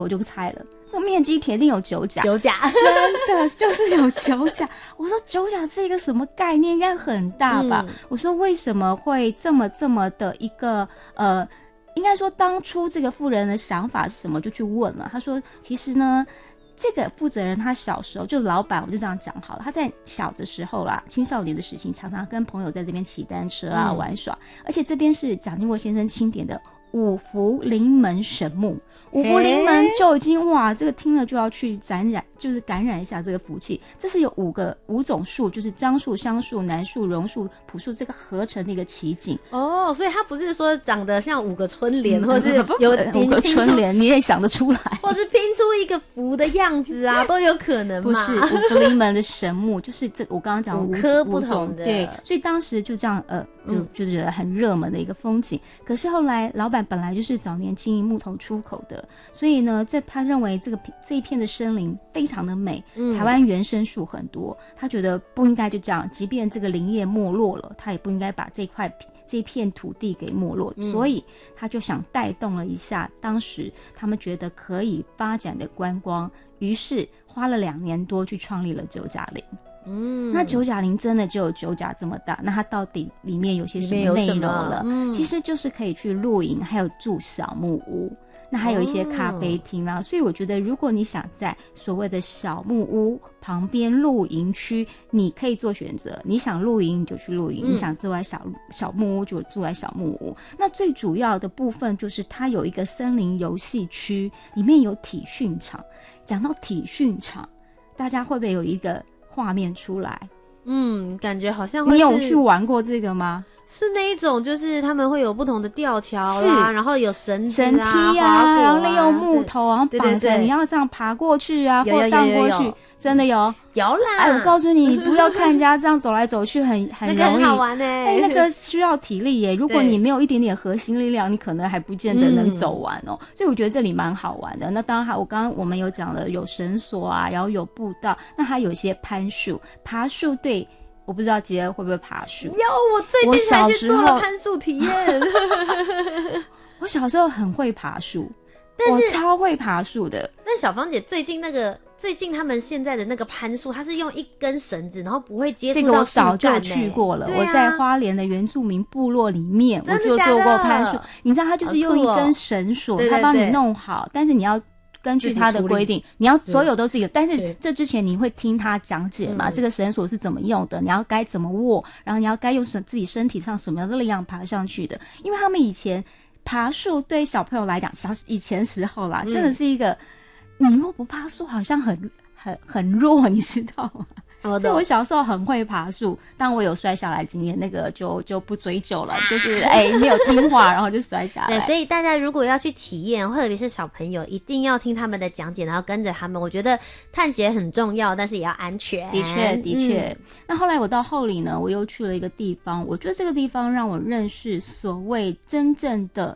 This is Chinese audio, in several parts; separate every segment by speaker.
Speaker 1: 我就猜了，那个面积铁定有9甲，
Speaker 2: 9甲
Speaker 1: 真的就是有9甲。我说9甲是一个什么概念？应该很大吧？我说为什么会这么的一个应该说当初这个妇人的想法是什么？就去问了。他说其实呢，这个负责人他小时候就老板，我就这样讲好了，他在小的时候啦，青少年的时期，常常跟朋友在这边骑单车啊、玩耍，而且这边是蒋经国先生钦点的五福临门神木。五福临门就已经哇，这个听了就要去就是感染一下这个福气。这是有5种树，就是樟树、香树、楠树、榕树、朴树，这个合成的一个奇景。
Speaker 2: 哦，所以它不是说长得像5个春联，或是有
Speaker 1: 5个春联，你也想得出来，
Speaker 2: 或是拼出一个福的样子啊，都有可能嘛。
Speaker 1: 不是，五福临门的神木就是这我刚刚讲
Speaker 2: 5棵不同的，
Speaker 1: 对，所以当时就这样就觉得很热门的一个风景。可是后来老板本来就是早年经营木头出口的，所以呢他认为这一片的森林非常的美，台湾原生树很多，他觉得不应该就这样，即便这个林业没落了，他也不应该把这一片土地给没落，所以他就想带动了一下当时他们觉得可以发展的观光，于是花了2年多去创立了9甲林。那9甲林真的就有9甲这么大，那它到底里面有些什么内容了？其实就是可以去露营，还有住小木屋，那还有一些咖啡厅啦。所以我觉得如果你想在所谓的小木屋旁边露营区，你可以做选择，你想露营你就去露营，你想住在小木屋就住在小木屋。那最主要的部分就是它有一个森林游戏区，里面有体训场。讲到体训场，大家会不会有一个画面出来？
Speaker 2: 感觉好像会是。
Speaker 1: 你有去玩过这个吗？
Speaker 2: 是那一种，就是他们会有不同的吊桥啦，然后有绳子
Speaker 1: 梯啊，然后利用木头然后绑着，你要这样爬过去啊，或荡过去，真的有
Speaker 2: 啦。
Speaker 1: 哎，我告诉你，不要看人家这样走来走去很容易，
Speaker 2: 那个很好玩欸。
Speaker 1: 那个需要体力耶，如果你没有一点点核心力量，你可能还不见得能走完哦。所以我觉得这里蛮好玩的。那当然我们有讲了，有绳索啊，然后有步道，那还有一些攀树、爬树。对，我不知道杰儿会不会爬树。
Speaker 2: 我最近才去做了攀树体验。
Speaker 1: 我小时候很会爬树，我超会爬树的。
Speaker 2: 但小芳姐最近他们现在的那个攀树，它是用一根绳子，然后不会接触到树干。
Speaker 1: 这个我早就去过了，我在花莲的原住民部落里面，我就做过攀树。你知道，它就是用一根绳索，它帮你弄好，但是你要根据他的规定，你要所有都自己，但是这之前你会听他讲解嘛？这个绳索是怎么用的，你要该怎么握，然后你要该用自己身体上什么样的力量爬上去的。因为他们以前爬树对小朋友来讲，以前时候啦，真的是一个，你如果不爬树，好像很弱，你知道吗？所以我小时候很会爬树，但我有摔下来经验，那个就不追究了，就是没有听话，然后就摔下来。
Speaker 2: 对，所以大家如果要去体验，特别是小朋友，一定要听他们的讲解，然后跟着他们。我觉得探险很重要，但是也要安全。
Speaker 1: 的确。那后来我到后里呢，我又去了一个地方，我觉得这个地方让我认识所谓真正的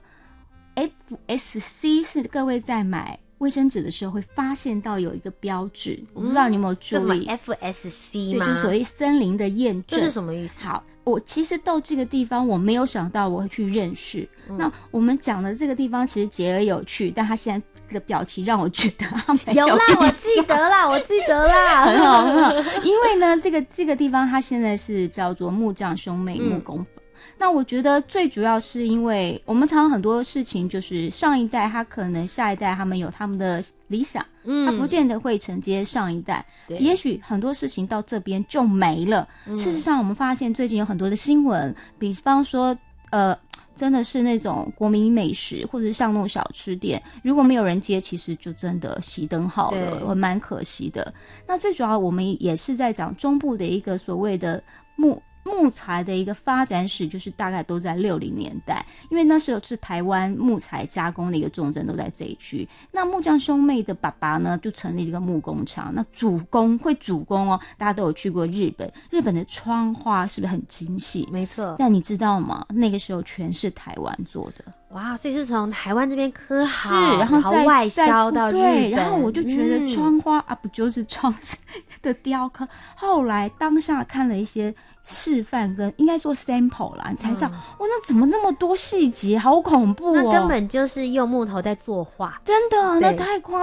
Speaker 1: FSC， 是各位在买卫生纸的时候会发现到有一个标志，我不知道你有没有注意。
Speaker 2: 什么 FSC 吗？
Speaker 1: 对，就所谓森林的验证。
Speaker 2: 这是什么意思？
Speaker 1: 好，我其实到这个地方我没有想到我会去认识。那我们讲的这个地方其实杰儿有趣，但他现在的表情让我觉得他没有。
Speaker 2: 有啦，我记得啦，
Speaker 1: 很好。因为呢，这个地方它现在是叫做木匠兄妹木工坊。那我觉得最主要是因为我们常常很多事情就是上一代他可能下一代他们有他们的理想，他不见得会承接上一代，也许很多事情到这边就没了。事实上我们发现最近有很多的新闻，比方说真的是那种国民美食或者是像那种小吃店，如果没有人接，其实就真的熄灯好了，蛮可惜的。那最主要我们也是在讲中部的一个所谓的木材的一个发展史，就是大概都在60年代，因为那时候是台湾木材加工的一个重镇，都在这一区。那木匠兄妹的爸爸呢，就成立了一个木工厂。那主工哦，大家都有去过日本的窗花是不是很精细？
Speaker 2: 没错。
Speaker 1: 但你知道吗？那个时候全是台湾做的。
Speaker 2: 哇，所以是从台湾这边刻好，
Speaker 1: 然后
Speaker 2: 外销到日本。
Speaker 1: 对，然后我就觉得窗花不就是窗的雕刻。后来当下看了一些示范跟应该说 sample 啦，你才知道，那怎么那么多细节，好恐怖哦！
Speaker 2: 那根本就是用木头在作画，
Speaker 1: 真的，那太夸